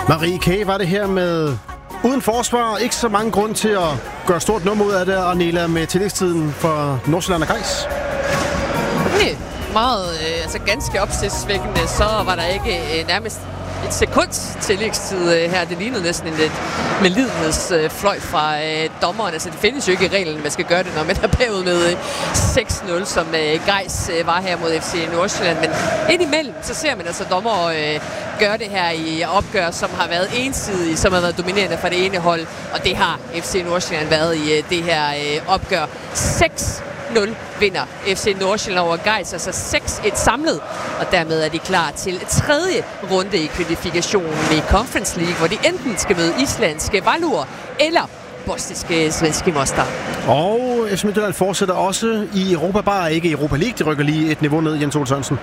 Marie K. var det her med uden forsvar. Ikke så mange grund til at gøre stort nummer ud af det. Og Nela med tillægstiden for Nordsjælland og Gejs. Meget, ganske opsigtsvækkende. Så var der ikke nærmest et sekunds tillægstid her. Det lignede næsten en lidt medlidenhedsfløjt fra dommeren. Altså, det findes jo ikke i reglen, man skal gøre det, når man er bagud med 6-0, som Gejs var her mod FC Nordsjælland. Men indimellem, så ser man altså dommer gøre det her i opgør, som har været ensidige, som har været dominerende fra det ene hold. Og det har FC Nordsjælland været i det her opgør. 6-0 vinder FC Nordsjælland over Gejs, altså 6-1 samlet, og dermed er de klar til tredje runde i kvalifikationen i Conference League, hvor de enten skal møde islandske Valur eller bosniske Svenski Mostar. Og FC Midtjylland fortsætter også i Europa, bare ikke i Europa League. De rykker lige et niveau ned, Jens Ole Sørensen.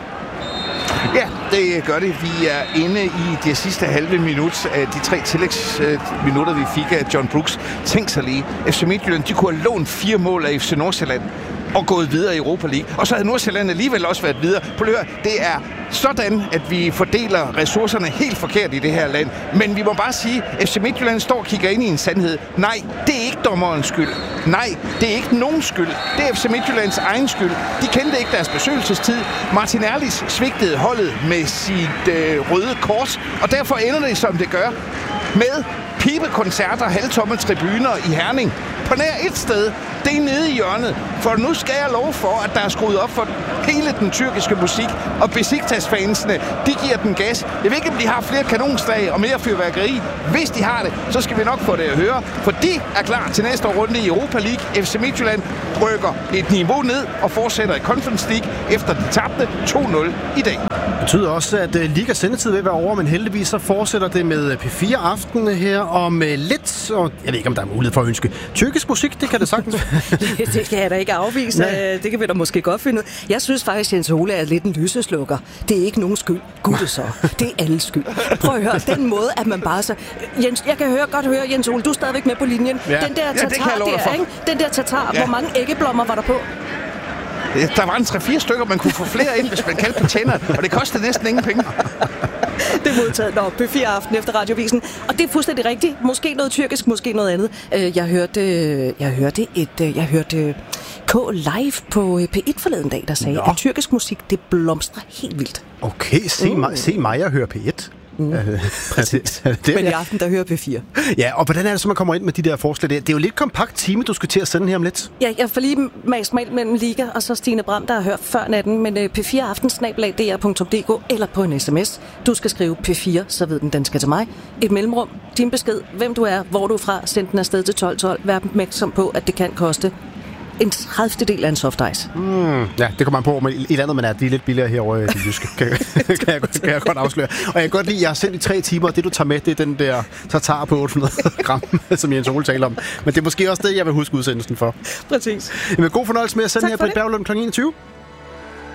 Ja, det gør det. Vi er inde i det sidste halve minut af de 3 tillægsminutter, vi fik af John Brooks. Tænk sig lige, FC Midtjylland, de kunne have lånt 4 mål af FC Nordsjælland og gået videre i Europa League. Og så havde Nordsjælland alligevel også været videre. På hør, det er sådan, at vi fordeler ressourcerne helt forkert i det her land. Men vi må bare sige, at FC Midtjylland står og kigger ind i en sandhed. Nej, det er ikke dommerens skyld. Nej, det er ikke nogen skyld. Det er FC Midtjyllands egen skyld. De kendte ikke deres besøgelsestid. Martin Erlis svigtede holdet med sit røde kors, og derfor ender det, som det gør, med pibekoncerter, halvtomme tribuner i Herning. På nær et sted, det er nede i hjørnet. For nu skal jeg love for, at der er skruet op for hele den tyrkiske musik. Og Besiktas-fansene, de giver den gas. Jeg ved ikke, om de har flere kanonslag og mere fyrværkeri. Hvis de har det, så skal vi nok få det at høre. For de er klar til næste runde i Europa League. FC Midtjylland rykker et niveau ned og fortsætter i Conference League, efter de tabte 2-0 i dag. Det betyder også, at Ligas sendetid vil være over, men heldigvis så fortsætter det med P4 Aften her om lidt. Og jeg ved ikke, om der er mulighed for at ønske tyrkisk musik, det kan det sagtens. Det kan jeg da ikke afvise. Nej. Det kan vi da måske godt finde ud. Jeg synes faktisk, at Jens Ole er lidt en lyseslukker. Det er ikke nogen skyld. Gud så. Det er alles skyld. Prøv at høre, den måde, at man bare så... Jens, jeg kan godt høre, Jens Ole, du er stadigvæk med på linjen. Ja. Den der tatar der, ikke? Den der tatar, hvor mange æggeblommer var der på? Der var en 3-4 stykker, man kunne få flere ind, hvis man kaldte på tænder, og det kostede næsten ingen penge. Det er modtaget på P4 Aften efter Radiovisen. Og det er fuldstændig rigtigt. Måske noget tyrkisk, måske noget andet. Jeg hørte K live på P1 forleden dag, der sagde, at tyrkisk musik, det blomstrer helt vildt. Okay, se mig og høre P1. Præcis. Men i aften, der hører P4. Ja, og hvordan er det så, man kommer ind med de der forslag der? Det er jo lidt kompakt time, du skal til at sende her om lidt. Ja, jeg får lige mast mig mellem Liga og så Stine Bram, der har hørt før natten, men P4 Aften@dr.dk eller på en sms. Du skal skrive P4, så ved den skal til mig. Et mellemrum, din besked, hvem du er, hvor du er fra, send den afsted til 1212. Vær opmærksom på, at det kan koste en 30. af en soft ice. Ja, det kommer man på, men i landet, man er de er lidt billigere herovre i det jyske. kan jeg godt afsløre. Og jeg kan godt lide, at jeg har sendt i 3 timer, og det du tager med, det er den der tartar på 800 gram, som Jens Ole taler om. Men det er måske også det, jeg vil huske udsendelsen for. Præcis. Jamen, god fornøjelse med at sende her på Britt Berglund kl. 21.